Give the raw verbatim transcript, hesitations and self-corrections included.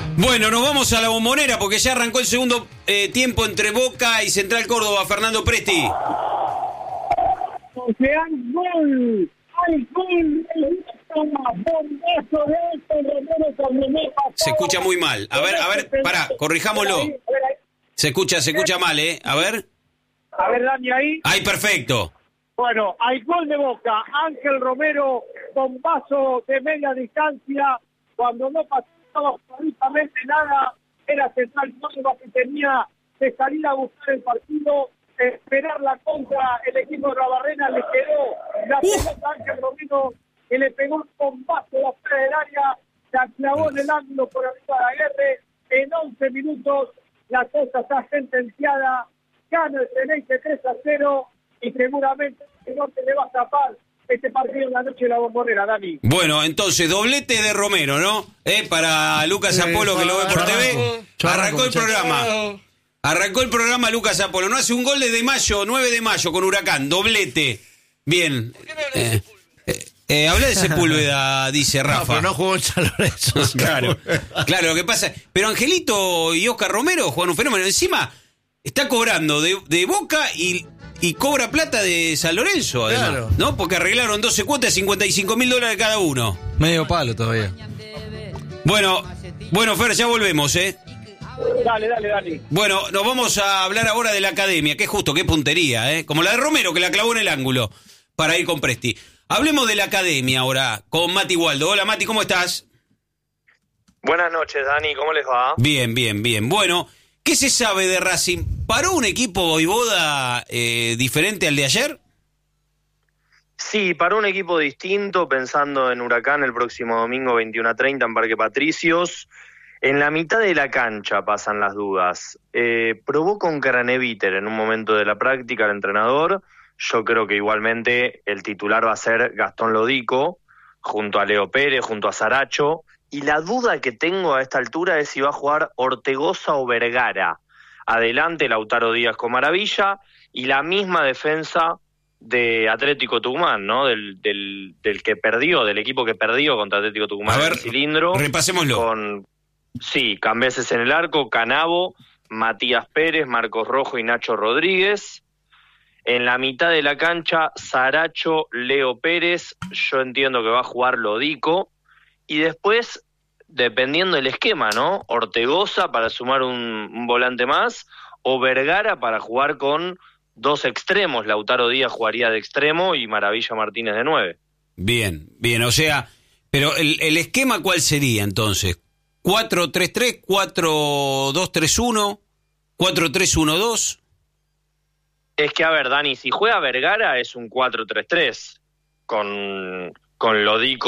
Bueno, nos vamos a la Bombonera porque ya arrancó el segundo eh, tiempo entre Boca y Central Córdoba. Fernando Presti. Porque hay gol, hay gol, bombazo de este Romero cuando me pasaba. Se escucha muy mal. A ver, a ver, pará, corrijámoslo. Se escucha, se escucha mal, ¿eh? A ver. A ver, Dani, ahí. Ahí, perfecto. Bueno, hay gol de Boca. Ángel Romero, bombazo de media distancia, cuando no pasaba absolutamente nada, era Central Córdoba que tenía que salir a buscar el partido, esperar la contra, el equipo de Rabarrena le quedó la pelota a Ángel Romero, que le pegó un bombazo a la fuera del área, la clavó en el ángulo por arriba de Aguirre. En once minutos la cosa está sentenciada, gana el Celeste tres a cero y seguramente el norte le va a tapar este partido en la noche de la Bombonera, Dani. Bueno, entonces, doblete de Romero, ¿no? Eh, para Lucas Apolo, que lo ve por T V. Arrancó el programa. Arrancó el programa Lucas Apolo. No hace un gol desde mayo, nueve de mayo, con Huracán. Doblete. Bien. Eh, eh, eh, hablé de Sepúlveda, dice Rafa. No, pero no jugó en San Lorenzo. Claro. Claro, lo que pasa... Pero Angelito y Oscar Romero juegan un fenómeno. Encima, está cobrando de, de Boca y... Y cobra plata de San Lorenzo, además, claro. ¿No? Porque arreglaron doce cuotas, cincuenta y cinco mil dólares cada uno. Medio palo todavía. Bueno, bueno, Fer, ya volvemos, ¿eh? Dale, dale, dale. Bueno, nos vamos a hablar ahora de la academia, que justo, qué puntería, ¿eh? Como la de Romero, que la clavó en el ángulo, para ir con Presti. Hablemos de la academia ahora, con Mati Waldo. Hola, Mati, ¿cómo estás? Buenas noches, Dani, ¿cómo les va? Bien, bien, bien. Bueno... ¿Qué se sabe de Racing? ¿Paró un equipo Voivoda eh, diferente al de ayer? Sí, paró un equipo distinto, pensando en Huracán el próximo domingo veintiuno a treinta en Parque Patricios. En la mitad de la cancha pasan las dudas. Eh, probó con Craneviter en un momento de la práctica el entrenador. Yo creo que igualmente el titular va a ser Gastón Lodico, junto a Leo Pérez, junto a Saracho. Y la duda que tengo a esta altura es si va a jugar Ortegoza o Vergara. Adelante Lautaro Díaz con Maravilla y la misma defensa de Atlético Tucumán, ¿no? Del, del, del que perdió, del equipo que perdió contra Atlético Tucumán. A ver, el cilindro. Repasémoslo. Con, sí, Cambeses en el arco, Canavo, Matías Pérez, Marcos Rojo y Nacho Rodríguez. En la mitad de la cancha, Saracho, Leo Pérez. Yo entiendo que va a jugar Lodico. Y después, dependiendo del esquema, ¿no? Ortegoza para sumar un, un volante más, o Vergara para jugar con dos extremos. Lautaro Díaz jugaría de extremo y Maravilla Martínez de nueve. Bien, bien, o sea, pero el, el esquema, ¿cuál sería entonces? ¿cuatro tres tres, cuatro dos tres uno, cuatro tres uno dos? Es que, a ver, Dani, si juega Vergara es un cuatro tres tres, con, con Lodico